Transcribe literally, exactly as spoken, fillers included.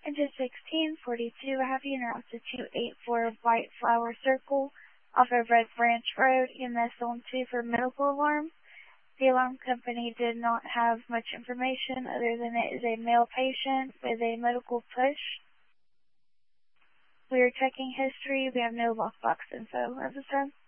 Into sixteen forty-two, have you announced a two eight four White Flower Circle off of Red Branch Road, E M S on two for medical alarm. The alarm company did not have much information other than it is a male patient with a medical push. We are checking history. We have no lockbox info at this time.